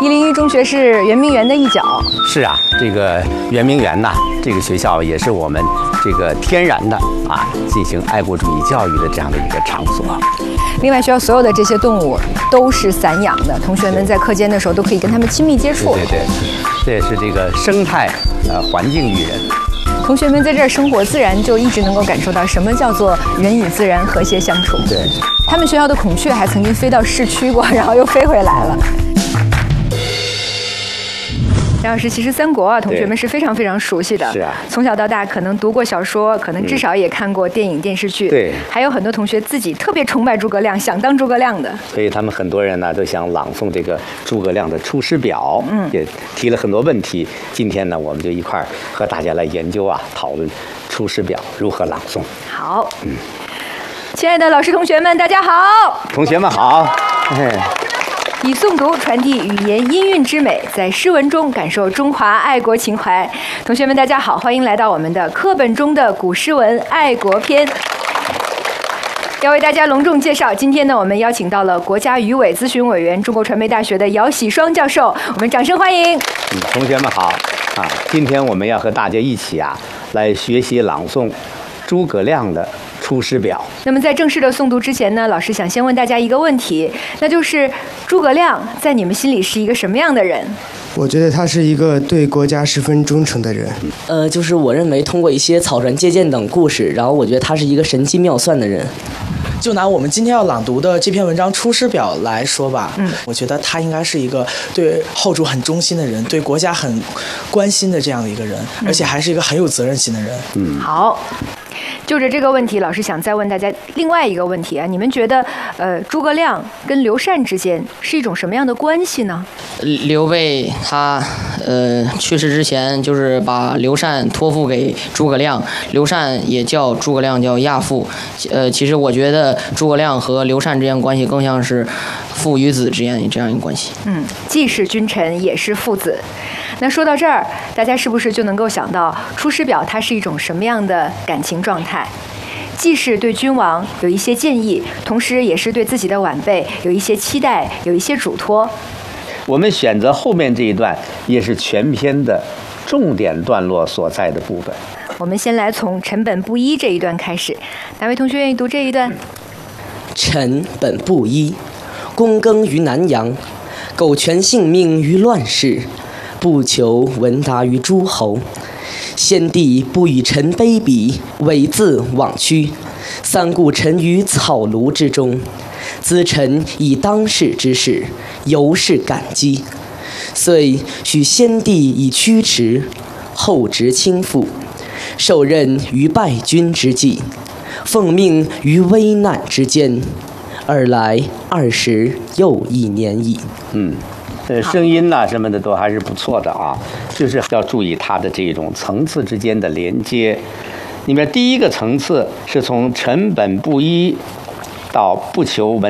101中学是圆明园的一角。 是啊，这个圆明园呐，这个学校也是我们这个天然的进行爱国主义教育的这样的一个场所。 另外，学校所有的这些动物都是散养的，同学们在课间的时候都可以跟它们亲密接触。 对，这也是这个生态环境育人。 同学们在这儿生活，自然就一直能够感受到什么叫做人与自然和谐相处。 对， 他们学校的孔雀还曾经飞到市区过，然后又飞回来了。张老师，其实三国同学们是非常非常熟悉的。 是啊， 从小到大可能读过小说，可能至少也看过电影、电视剧。 对， 还有很多同学自己特别崇拜诸葛亮，想当诸葛亮的。 所以他们很多人呢都想朗诵这个诸葛亮的《出师表》，也提了很多问题。今天呢，我们就一块儿和大家来研究讨论《出师表》如何朗诵。 好，亲爱的老师同学们，大家好。 同学们好。 以诵读传递语言音韵之美，在诗文中感受中华爱国情怀。同学们，大家好，欢迎来到我们的课本中的古诗文爱国篇。要为大家隆重介绍，今天呢，我们邀请到了国家语委咨询委员、中国传媒大学的姚喜双教授，我们掌声欢迎。 同学们好今天我们要和大家一起来学习朗诵诸葛亮的《出师表》。 那么在正式的诵读之前呢，老师想先问大家一个问题，那就是诸葛亮在你们心里是一个什么样的人？ 我觉得他是一个对国家十分忠诚的人。 就是我认为通过一些草船借箭等故事，然后我觉得他是一个神机妙算的人。 就拿我们今天要朗读的这篇文章《出师表》来说吧，我觉得他应该是一个对后主很忠心的人，对国家很关心的这样的一个人，而且还是一个很有责任心的人。 好。就着这个问题，老师想再问大家另外一个问题你们觉得诸葛亮跟刘禅之间是一种什么样的关系呢？ 刘备他去世之前就是把刘禅托付给诸葛亮，刘禅也叫诸葛亮叫亚父。其实我觉得诸葛亮和刘禅之间关系更像是父与子之间这样一个关系。 既是君臣也是父子。那说到这儿，大家是不是就能够想到《出师表》它是一种什么样的感情状态？既是对君王有一些建议，同时也是对自己的晚辈有一些期待，有一些嘱托。 我们选择后面这一段，也是全篇的重点段落所在的部分。 我们先来从臣本布衣这一段开始，哪位同学愿意读这一段？ 臣本布衣，躬耕于南阳，苟全性命于乱世，不求闻达于诸侯。先帝不与臣卑鄙，猥自枉屈，三顾臣于草庐之中。咨臣以当世之事，尤是感激。遂许先帝以驱驰，后值倾覆，受任于败军之际，奉命于危难之间，尔来20又1年矣。 声音什么的都还是不错的就是要注意它的这种层次之间的连接。里面第一个层次是从臣本布衣到不求闻